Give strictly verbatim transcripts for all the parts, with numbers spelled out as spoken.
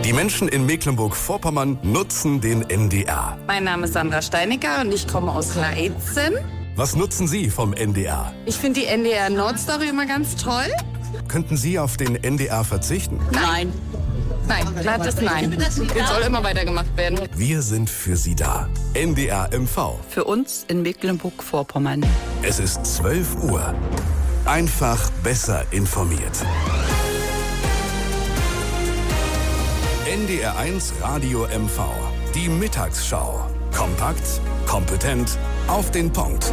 Die Menschen in Mecklenburg-Vorpommern nutzen den N D R. Mein Name ist Sandra Steinecker und ich komme aus Leitzen. Was nutzen Sie vom N D R? Ich finde die N D R Nordstory immer ganz toll. Könnten Sie auf den N D R verzichten? Nein. Nein, glattes Nein. Den soll immer weitergemacht werden. Wir sind für Sie da. N D R M V. Für uns in Mecklenburg-Vorpommern. Es ist zwölf Uhr. Einfach besser informiert. N D R eins Radio M V. Die Mittagsschau. Kompakt, kompetent, auf den Punkt.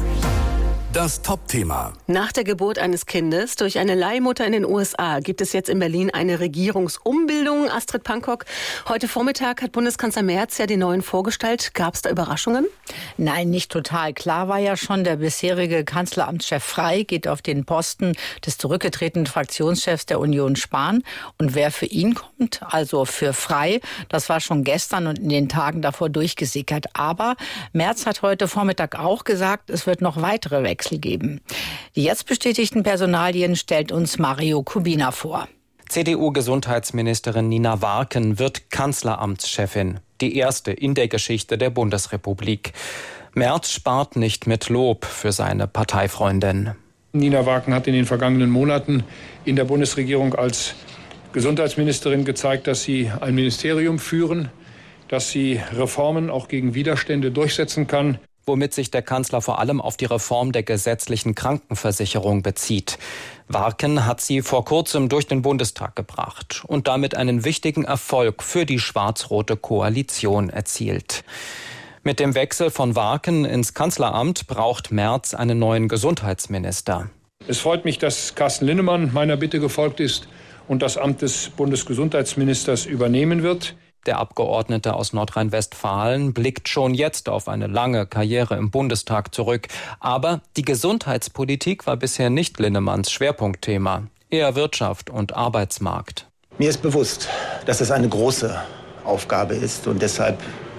Das Top-Thema. Nach der Geburt eines Kindes durch eine Leihmutter in den U S A gibt es jetzt in Berlin eine Regierungsumbildung. Astrid Pankok, heute Vormittag hat Bundeskanzler Merz ja die neuen vorgestellt. Gab es da Überraschungen? Nein, nicht total. Klar war ja schon, der bisherige Kanzleramtschef Frey geht auf den Posten des zurückgetretenen Fraktionschefs der Union Spahn. Und wer für ihn kommt, also für Frey, das war schon gestern und in den Tagen davor durchgesickert. Aber Merz hat heute Vormittag auch gesagt, es wird noch weitere Wechsel geben. Die jetzt bestätigten Personalien stellt uns Mario Kubina vor. C D U-Gesundheitsministerin Nina Warken wird Kanzleramtschefin. Die erste in der Geschichte der Bundesrepublik. Merz spart nicht mit Lob für seine Parteifreundin. Nina Warken hat in den vergangenen Monaten in der Bundesregierung als Gesundheitsministerin gezeigt, dass sie ein Ministerium führen, dass sie Reformen auch gegen Widerstände durchsetzen kann. Womit sich der Kanzler vor allem auf die Reform der gesetzlichen Krankenversicherung bezieht. Warken hat sie vor kurzem durch den Bundestag gebracht und damit einen wichtigen Erfolg für die schwarz-rote Koalition erzielt. Mit dem Wechsel von Warken ins Kanzleramt braucht Merz einen neuen Gesundheitsminister. Es freut mich, dass Carsten Linnemann meiner Bitte gefolgt ist und das Amt des Bundesgesundheitsministers übernehmen wird. Der Abgeordnete aus Nordrhein-Westfalen blickt schon jetzt auf eine lange Karriere im Bundestag zurück. Aber die Gesundheitspolitik war bisher nicht Linnemanns Schwerpunktthema. Eher Wirtschaft und Arbeitsmarkt. Mir ist bewusst, dass es eine große Aufgabe ist. Und deshalb,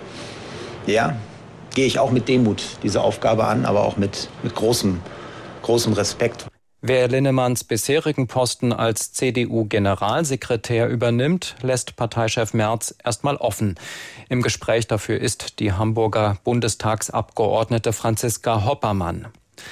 ja, gehe ich auch mit Demut diese Aufgabe an, aber auch mit, mit großem, großem Respekt. Wer Linnemanns bisherigen Posten als C D U-Generalsekretär übernimmt, lässt Parteichef Merz erstmal offen. Im Gespräch dafür ist die Hamburger Bundestagsabgeordnete Franziska Hoppermann.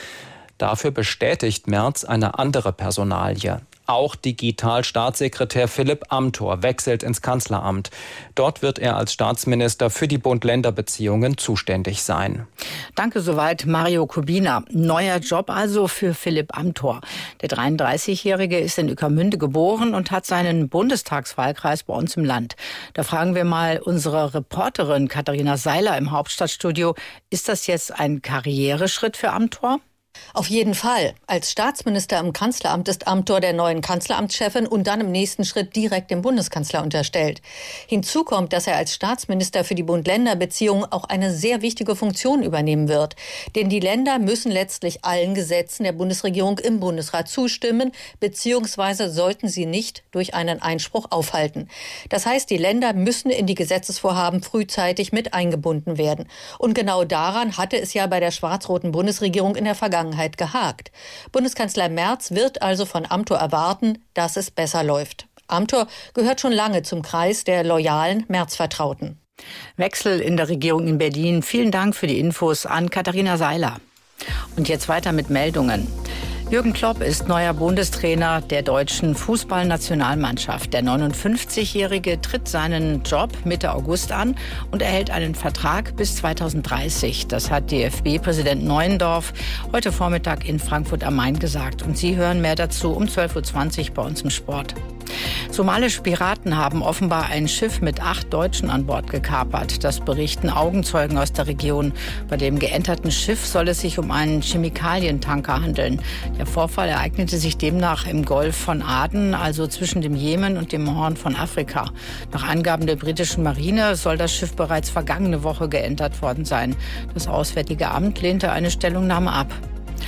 Dafür bestätigt Merz eine andere Personalie. Auch Digital-Staatssekretär Philipp Amthor wechselt ins Kanzleramt. Dort wird er als Staatsminister für die Bund-Länder-Beziehungen zuständig sein. Danke soweit, Mario Kubina. Neuer Job also für Philipp Amthor. Der dreiunddreißigjährige ist in Ueckermünde geboren und hat seinen Bundestagswahlkreis bei uns im Land. Da fragen wir mal unsere Reporterin Katharina Seiler im Hauptstadtstudio. Ist das jetzt ein Karriereschritt für Amthor? Auf jeden Fall. Als Staatsminister im Kanzleramt ist Amthor der neuen Kanzleramtschefin und dann im nächsten Schritt direkt dem Bundeskanzler unterstellt. Hinzu kommt, dass er als Staatsminister für die Bund-Länder-Beziehungen auch eine sehr wichtige Funktion übernehmen wird. Denn die Länder müssen letztlich allen Gesetzen der Bundesregierung im Bundesrat zustimmen, beziehungsweise sollten sie nicht durch einen Einspruch aufhalten. Das heißt, die Länder müssen in die Gesetzesvorhaben frühzeitig mit eingebunden werden. Und genau daran hatte es ja bei der schwarz-roten Bundesregierung in der Vergangenheit gehakt. Bundeskanzler Merz wird also von Amthor erwarten, dass es besser läuft. Amthor gehört schon lange zum Kreis der loyalen Merz-Vertrauten. Wechsel in der Regierung in Berlin. Vielen Dank für die Infos an Katharina Seiler. Und jetzt weiter mit Meldungen. Jürgen Klopp ist neuer Bundestrainer der deutschen Fußballnationalmannschaft. Der neunundfünfzigjährige tritt seinen Job Mitte August an und erhält einen Vertrag bis zweitausenddreißig. Das hat D F B-Präsident Neuendorf heute Vormittag in Frankfurt am Main gesagt. Und Sie hören mehr dazu um zwölf Uhr zwanzig bei uns im Sport. Somalische Piraten haben offenbar ein Schiff mit acht Deutschen an Bord gekapert. Das berichten Augenzeugen aus der Region. Bei dem geänterten Schiff soll es sich um einen Chemikalientanker handeln. Der Vorfall ereignete sich demnach im Golf von Aden, also zwischen dem Jemen und dem Horn von Afrika. Nach Angaben der britischen Marine soll das Schiff bereits vergangene Woche geentert worden sein. Das Auswärtige Amt lehnte eine Stellungnahme ab.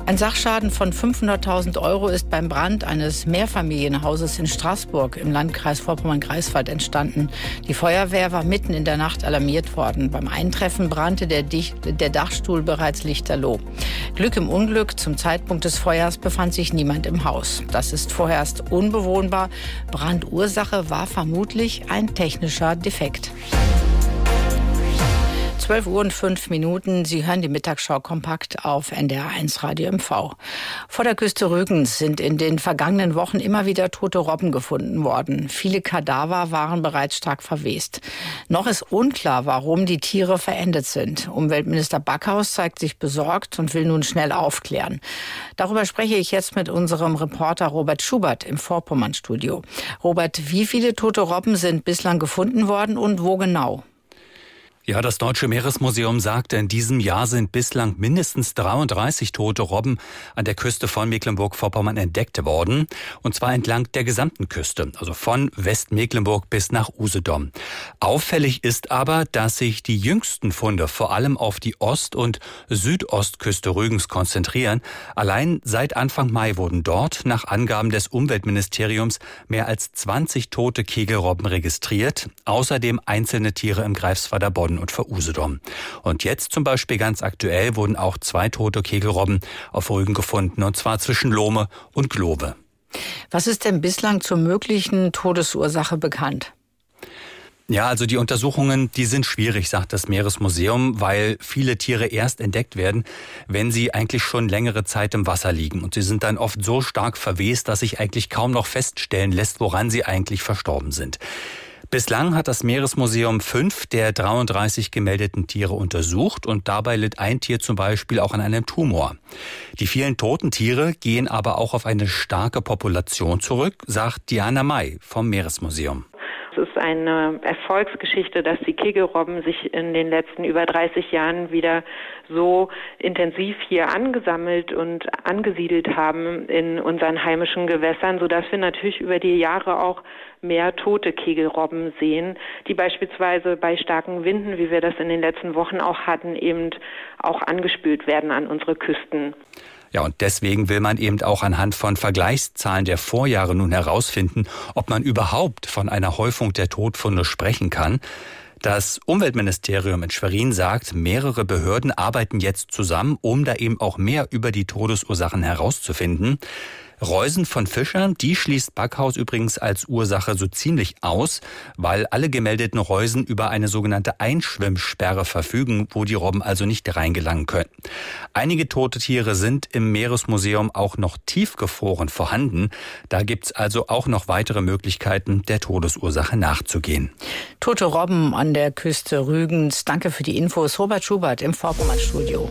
Ein Sachschaden von fünfhunderttausend Euro ist beim Brand eines Mehrfamilienhauses in Straßburg im Landkreis Vorpommern-Greifswald entstanden. Die Feuerwehr war mitten in der Nacht alarmiert worden. Beim Eintreffen brannte der, Dicht- der Dachstuhl bereits lichterloh. Glück im Unglück, zum Zeitpunkt des Feuers befand sich niemand im Haus. Das ist vorerst unbewohnbar. Brandursache war vermutlich ein technischer Defekt. zwölf Uhr und fünf Minuten. Sie hören die Mittagsschau kompakt auf N D R eins Radio M V. Vor der Küste Rügens sind in den vergangenen Wochen immer wieder tote Robben gefunden worden. Viele Kadaver waren bereits stark verwest. Noch ist unklar, warum die Tiere verendet sind. Umweltminister Backhaus zeigt sich besorgt und will nun schnell aufklären. Darüber spreche ich jetzt mit unserem Reporter Robert Schubert im Vorpommern-Studio. Robert, wie viele tote Robben sind bislang gefunden worden und wo genau? Ja, das Deutsche Meeresmuseum sagte, in diesem Jahr sind bislang mindestens dreiunddreißig tote Robben an der Küste von Mecklenburg-Vorpommern entdeckt worden. Und zwar entlang der gesamten Küste, also von Westmecklenburg bis nach Usedom. Auffällig ist aber, dass sich die jüngsten Funde vor allem auf die Ost- und Südostküste Rügens konzentrieren. Allein seit Anfang Mai wurden dort nach Angaben des Umweltministeriums mehr als zwanzig tote Kegelrobben registriert. Außerdem einzelne Tiere im Greifswalder Bodden und vor Usedom. Und jetzt zum Beispiel ganz aktuell wurden auch zwei tote Kegelrobben auf Rügen gefunden, und zwar zwischen Lohme und Globe. Was ist denn bislang zur möglichen Todesursache bekannt? Ja, also die Untersuchungen, die sind schwierig, sagt das Meeresmuseum, weil viele Tiere erst entdeckt werden, wenn sie eigentlich schon längere Zeit im Wasser liegen. Und sie sind dann oft so stark verwest, dass sich eigentlich kaum noch feststellen lässt, woran sie eigentlich verstorben sind. Bislang hat das Meeresmuseum fünf der dreiunddreißig gemeldeten Tiere untersucht und dabei litt ein Tier zum Beispiel auch an einem Tumor. Die vielen toten Tiere gehen aber auch auf eine starke Population zurück, sagt Diana May vom Meeresmuseum. Es ist eine Erfolgsgeschichte, dass die Kegelrobben sich in den letzten über dreißig Jahren wieder so intensiv hier angesammelt und angesiedelt haben in unseren heimischen Gewässern, sodass wir natürlich über die Jahre auch mehr tote Kegelrobben sehen, die beispielsweise bei starken Winden, wie wir das in den letzten Wochen auch hatten, eben auch angespült werden an unsere Küsten. Ja, und deswegen will man eben auch anhand von Vergleichszahlen der Vorjahre nun herausfinden, ob man überhaupt von einer Häufung der Todfunde sprechen kann. Das Umweltministerium in Schwerin sagt, mehrere Behörden arbeiten jetzt zusammen, um da eben auch mehr über die Todesursachen herauszufinden. Reusen von Fischern, die schließt Backhaus übrigens als Ursache so ziemlich aus, weil alle gemeldeten Reusen über eine sogenannte Einschwimmsperre verfügen, wo die Robben also nicht reingelangen können. Einige tote Tiere sind im Meeresmuseum auch noch tiefgefroren vorhanden. Da gibt's also auch noch weitere Möglichkeiten, der Todesursache nachzugehen. Tote Robben an der Küste Rügens. Danke für die Infos. Robert Schubert im Vorpommern-Studio.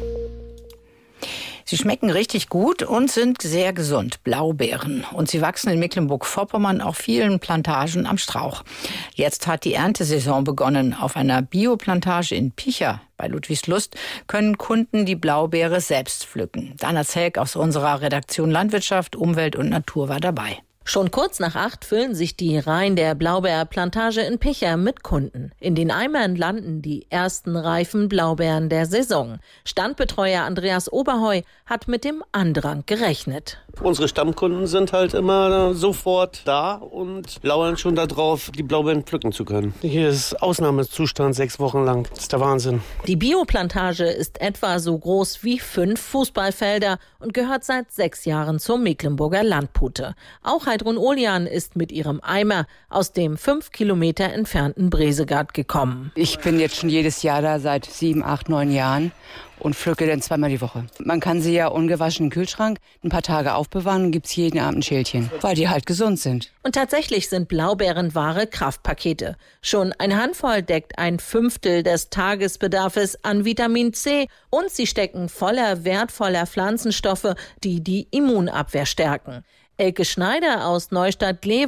Sie schmecken richtig gut und sind sehr gesund, Blaubeeren. Und sie wachsen in Mecklenburg-Vorpommern auf vielen Plantagen am Strauch. Jetzt hat die Erntesaison begonnen. Auf einer Bioplantage in Picha bei Ludwigslust können Kunden die Blaubeere selbst pflücken. Dana Zelk aus unserer Redaktion Landwirtschaft, Umwelt und Natur war dabei. Schon kurz nach acht füllen sich die Reihen der Blaubeerplantage in Picha mit Kunden. In den Eimern landen die ersten reifen Blaubeeren der Saison. Standbetreuer Andreas Oberheu hat mit dem Andrang gerechnet. Unsere Stammkunden sind halt immer sofort da und lauern schon darauf, die Blaubeeren pflücken zu können. Hier ist Ausnahmezustand sechs Wochen lang. Das ist der Wahnsinn. Die Bioplantage ist etwa so groß wie fünf Fußballfelder und gehört seit sechs Jahren zur Mecklenburger Landpute. Auch Heidrun Olian ist mit ihrem Eimer aus dem fünf Kilometer entfernten Bresegard gekommen. Ich bin jetzt schon jedes Jahr da, seit sieben, acht, neun Jahren und pflücke dann zweimal die Woche. Man kann sie ja ungewaschen im Kühlschrank ein paar Tage aufbewahren und gibt es jeden Abend ein Schälchen, weil die halt gesund sind. Und tatsächlich sind Blaubeeren wahre Kraftpakete. Schon eine Handvoll deckt ein Fünftel des Tagesbedarfs an Vitamin C und sie stecken voller wertvoller Pflanzenstoffe, die die Immunabwehr stärken. Elke Schneider aus Neustadt-Glewe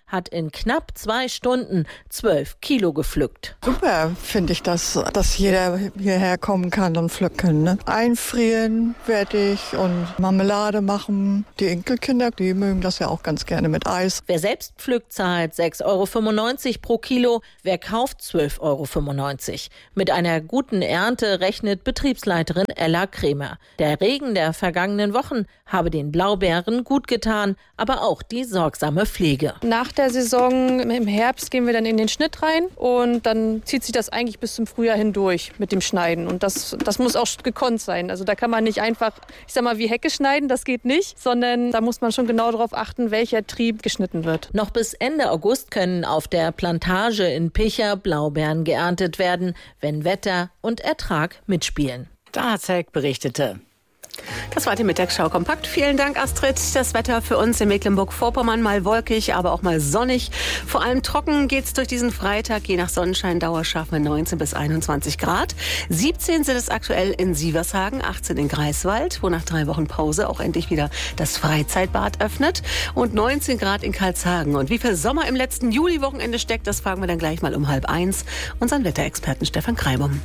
hat in knapp zwei Stunden zwölf Kilo gepflückt. Super finde ich das, dass jeder hierher kommen kann und pflücken. Ne? Einfrieren werde ich und Marmelade machen. Die Enkelkinder, die mögen das ja auch ganz gerne mit Eis. Wer selbst pflückt, zahlt sechs Euro fünfundneunzig pro Kilo. Wer kauft, zwölf Euro fünfundneunzig. Mit einer guten Ernte rechnet Betriebsleiterin Ella Kremer. Der Regen der vergangenen Wochen habe den Blaubeeren gut getan, aber auch die sorgsame Pflege. Nach der Saison im Herbst gehen wir dann in den Schnitt rein und dann zieht sich das eigentlich bis zum Frühjahr hindurch mit dem Schneiden. Und das, das muss auch gekonnt sein. Also da kann man nicht einfach, ich sag mal, wie Hecke schneiden, das geht nicht, sondern da muss man schon genau darauf achten, welcher Trieb geschnitten wird. Noch bis Ende August können auf der Plantage in Picha Blaubeeren geerntet werden, wenn Wetter und Ertrag mitspielen. Dazek berichtete. Das war die Mittagsschau kompakt. Vielen Dank, Astrid. Das Wetter für uns in Mecklenburg-Vorpommern mal wolkig, aber auch mal sonnig. Vor allem trocken geht's durch diesen Freitag. Je nach Sonnenscheindauer schaffen wir neunzehn bis einundzwanzig Grad. siebzehn sind es aktuell in Sievershagen, achtzehn in Greifswald, wo nach drei Wochen Pause auch endlich wieder das Freizeitbad öffnet. Und neunzehn Grad in Karlshagen. Und wie viel Sommer im letzten Juli-Wochenende steckt, das fragen wir dann gleich mal um halb eins unseren Wetterexperten Stefan Kreibum.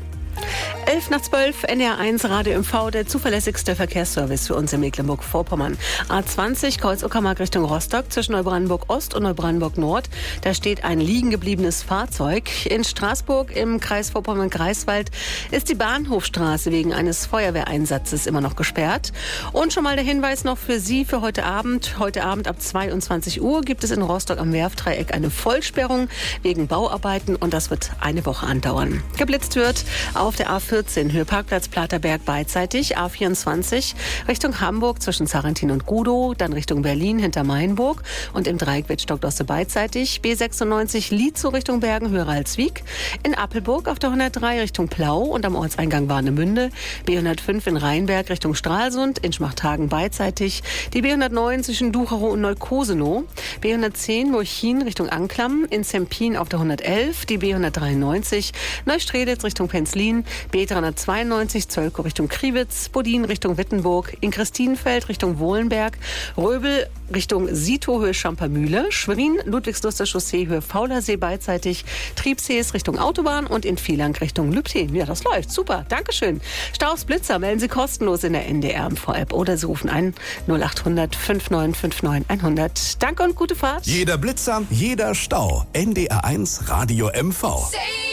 elf nach zwölf, N D R eins Radio M V, der zuverlässigste Verkehrsservice für uns in Mecklenburg-Vorpommern. A zwanzig, Kreuz-Uckermark Richtung Rostock, zwischen Neubrandenburg-Ost und Neubrandenburg-Nord. Da steht ein liegen gebliebenes Fahrzeug. In Straßburg im Kreis Vorpommern-Greifswald ist die Bahnhofstraße wegen eines Feuerwehreinsatzes immer noch gesperrt. Und schon mal der Hinweis noch für Sie für heute Abend. Heute Abend ab zweiundzwanzig Uhr gibt es in Rostock am Werftdreieck eine Vollsperrung wegen Bauarbeiten und das wird eine Woche andauern. Geblitzt wird auf der A vierzehn, Höheparkplatz Platerberg beidseitig, A vierundzwanzig Richtung Hamburg zwischen Sarrentin und Gudow, dann Richtung Berlin hinter Mainburg und im Dreieck wird Stockdosse beidseitig, B sechsundneunzig Lietzow Richtung Bergen, Höheralswijk, in Appelburg auf der hundertdrei Richtung Plau und am Ortseingang Warnemünde, B hundertfünf in Rheinberg Richtung Stralsund, in Schmachthagen beidseitig, die B hundertneun zwischen Ducherow und Neukosenow, B hundertzehn Murchin Richtung Anklam, in Zempin auf der hundertelf, die B hundertdreiundneunzig Neustrelitz Richtung Penzlin, B dreihundertzweiundneunzig Zölkow Richtung Kriwitz, Bodin Richtung Wittenburg, in Christinfeld Richtung Wohlenberg, Röbel Richtung Sito Höhe Schampermühle, Schwerin Ludwigsluster Chaussee Höhe Faulersee beidseitig, Triebsees Richtung Autobahn und in Vielank Richtung Lübten. Ja, das läuft. Super. Dankeschön. Staus Blitzer melden Sie kostenlos in der N D R M V-App oder Sie rufen ein null acht hundert fünf neun fünf neun hundert. Danke und gute Fahrt. Jeder Blitzer, jeder Stau. N D R eins Radio M V.